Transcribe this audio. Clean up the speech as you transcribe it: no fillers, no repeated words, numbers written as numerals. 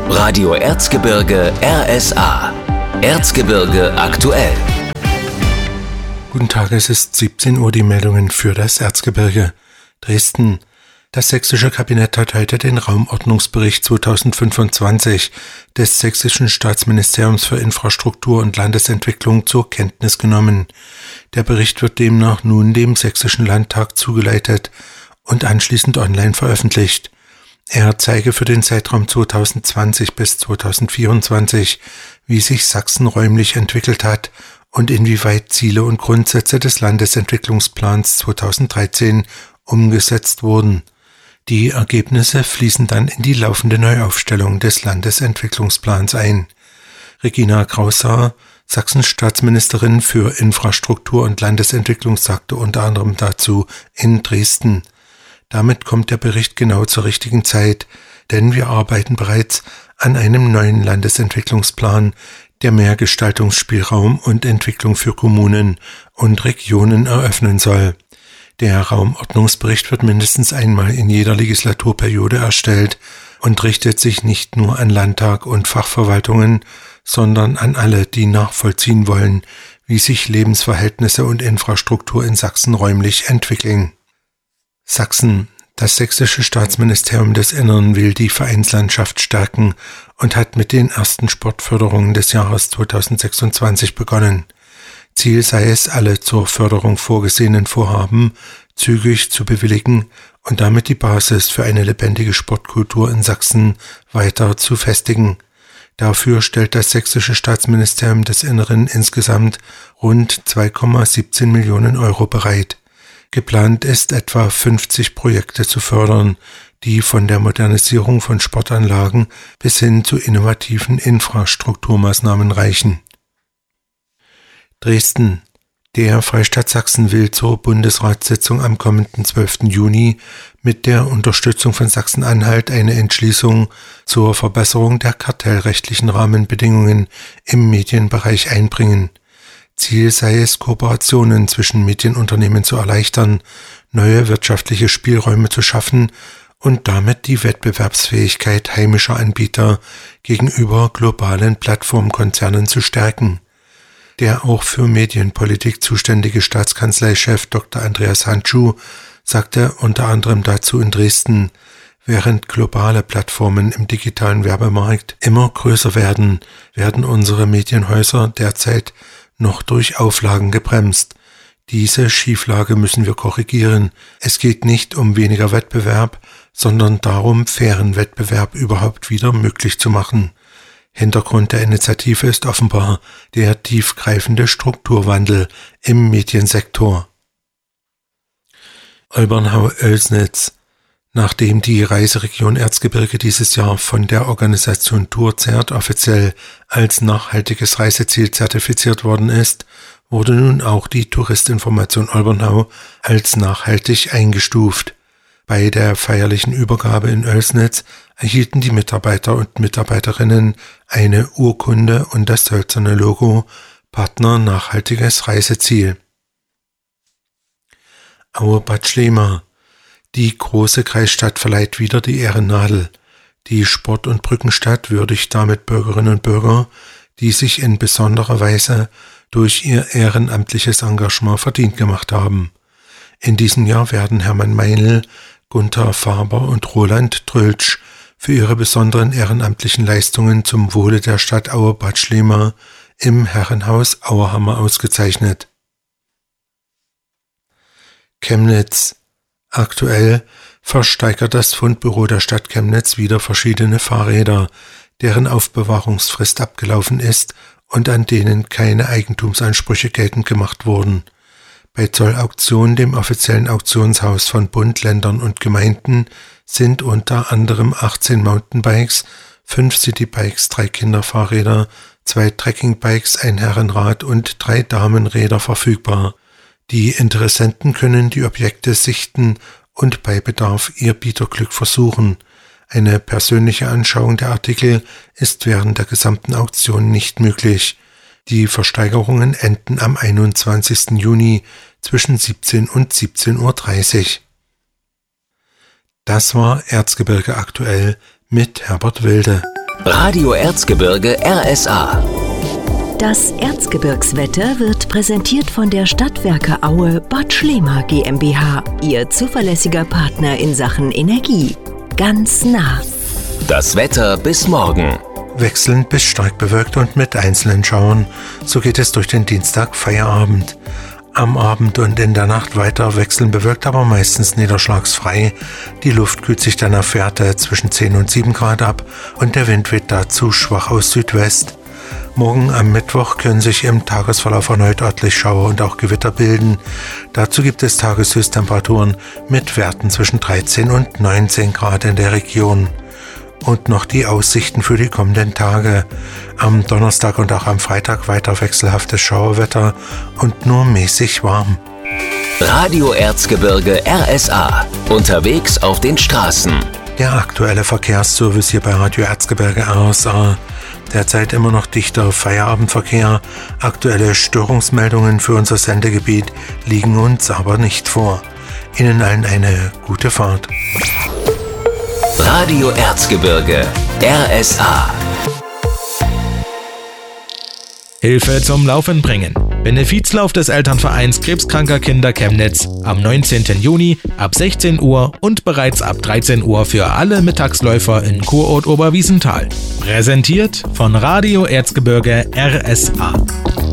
Radio Erzgebirge RSA. Erzgebirge aktuell. Guten Tag, es ist 17 Uhr, die Meldungen für das Erzgebirge. Dresden. Das sächsische Kabinett hat heute den Raumordnungsbericht 2025 des Sächsischen Staatsministeriums für Infrastruktur und Landesentwicklung zur Kenntnis genommen. Der Bericht wird demnach nun dem Sächsischen Landtag zugeleitet und anschließend online veröffentlicht. Er zeige für den Zeitraum 2020 bis 2024, wie sich Sachsen räumlich entwickelt hat und inwieweit Ziele und Grundsätze des Landesentwicklungsplans 2013 umgesetzt wurden. Die Ergebnisse fließen dann in die laufende Neuaufstellung des Landesentwicklungsplans ein. Regina Grausauer, Sachsens Staatsministerin für Infrastruktur und Landesentwicklung, sagte unter anderem dazu in Dresden: Damit kommt der Bericht genau zur richtigen Zeit, denn wir arbeiten bereits an einem neuen Landesentwicklungsplan, der mehr Gestaltungsspielraum und Entwicklung für Kommunen und Regionen eröffnen soll. Der Raumordnungsbericht wird mindestens einmal in jeder Legislaturperiode erstellt und richtet sich nicht nur an Landtag und Fachverwaltungen, sondern an alle, die nachvollziehen wollen, wie sich Lebensverhältnisse und Infrastruktur in Sachsen räumlich entwickeln. Sachsen. Das Sächsische Staatsministerium des Innern will die Vereinslandschaft stärken und hat mit den ersten Sportförderungen des Jahres 2026 begonnen. Ziel sei es, alle zur Förderung vorgesehenen Vorhaben zügig zu bewilligen und damit die Basis für eine lebendige Sportkultur in Sachsen weiter zu festigen. Dafür stellt das Sächsische Staatsministerium des Inneren insgesamt rund 2,17 Millionen Euro bereit. Geplant ist, etwa 50 Projekte zu fördern, die von der Modernisierung von Sportanlagen bis hin zu innovativen Infrastrukturmaßnahmen reichen. Dresden. Der Freistaat Sachsen will zur Bundesratssitzung am kommenden 12. Juni mit der Unterstützung von Sachsen-Anhalt eine Entschließung zur Verbesserung der kartellrechtlichen Rahmenbedingungen im Medienbereich einbringen. Ziel sei es, Kooperationen zwischen Medienunternehmen zu erleichtern, neue wirtschaftliche Spielräume zu schaffen und damit die Wettbewerbsfähigkeit heimischer Anbieter gegenüber globalen Plattformkonzernen zu stärken. Der auch für Medienpolitik zuständige Staatskanzleichef Dr. Andreas Handschuh sagte unter anderem dazu in Dresden: Während globale Plattformen im digitalen Werbemarkt immer größer werden, werden unsere Medienhäuser derzeit noch durch Auflagen gebremst. Diese Schieflage müssen wir korrigieren. Es geht nicht um weniger Wettbewerb, sondern darum, fairen Wettbewerb überhaupt wieder möglich zu machen. Hintergrund der Initiative ist offenbar der tiefgreifende Strukturwandel im Mediensektor. Olbernhau-Oelsnitz. Nachdem die Reiseregion Erzgebirge dieses Jahr von der Organisation TourCert offiziell als nachhaltiges Reiseziel zertifiziert worden ist, wurde nun auch die Touristinformation Olbernhau als nachhaltig eingestuft. Bei der feierlichen Übergabe in Oelsnitz erhielten die Mitarbeiter und Mitarbeiterinnen eine Urkunde und das hölzerne Logo Partner nachhaltiges Reiseziel. Aue-Bad Schlema. Die große Kreisstadt verleiht wieder die Ehrennadel. Die Sport- und Brückenstadt würdigt damit Bürgerinnen und Bürger, die sich in besonderer Weise durch ihr ehrenamtliches Engagement verdient gemacht haben. In diesem Jahr werden Hermann Meinl, Gunther Faber und Roland Tröltsch für ihre besonderen ehrenamtlichen Leistungen zum Wohle der Stadt Aue-Bad Schlema im Herrenhaus Auerhammer ausgezeichnet. Chemnitz. Aktuell versteigert das Fundbüro der Stadt Chemnitz wieder verschiedene Fahrräder, deren Aufbewahrungsfrist abgelaufen ist und an denen keine Eigentumsansprüche geltend gemacht wurden. Bei Zollauktion, dem offiziellen Auktionshaus von Bund, Ländern und Gemeinden, sind unter anderem 18 Mountainbikes, 5 Citybikes, 3 Kinderfahrräder, 2 Trekkingbikes, ein Herrenrad und 3 Damenräder verfügbar. Die Interessenten können die Objekte sichten und bei Bedarf ihr Bieterglück versuchen. Eine persönliche Anschauung der Artikel ist während der gesamten Auktion nicht möglich. Die Versteigerungen enden am 21. Juni zwischen 17 und 17:30 Uhr. Das war Erzgebirge aktuell mit Herbert Wilde. Radio Erzgebirge RSA. Das Erzgebirgswetter wird präsentiert von der Stadtwerke Aue Bad Schlema GmbH, Ihr zuverlässiger Partner in Sachen Energie. Ganz nah. Das Wetter bis morgen. Wechselnd bis stark bewölkt und mit einzelnen Schauern. So geht es durch den Dienstag Feierabend. Am Abend und in der Nacht weiter wechselnd bewölkt, aber meistens niederschlagsfrei. Die Luft kühlt sich dann auf Fährte zwischen 10 und 7 Grad ab und der Wind weht dazu schwach aus Südwest. Morgen am Mittwoch können sich im Tagesverlauf erneut örtlich Schauer und auch Gewitter bilden. Dazu gibt es Tageshöchsttemperaturen mit Werten zwischen 13 und 19 Grad in der Region. Und noch die Aussichten für die kommenden Tage. Am Donnerstag und auch am Freitag weiter wechselhaftes Schauerwetter und nur mäßig warm. Radio Erzgebirge RSA. Unterwegs auf den Straßen. Der aktuelle Verkehrsservice hier bei Radio Erzgebirge RSA. Derzeit immer noch dichter Feierabendverkehr. Aktuelle Störungsmeldungen für unser Sendegebiet liegen uns aber nicht vor. Ihnen allen eine gute Fahrt. Radio Erzgebirge RSA. Hilfe zum Laufen bringen. Benefizlauf des Elternvereins Krebskranker Kinder Chemnitz am 19. Juni ab 16 Uhr und bereits ab 13 Uhr für alle Mittagsläufer in Kurort Oberwiesenthal. Präsentiert von Radio Erzgebirge RSA.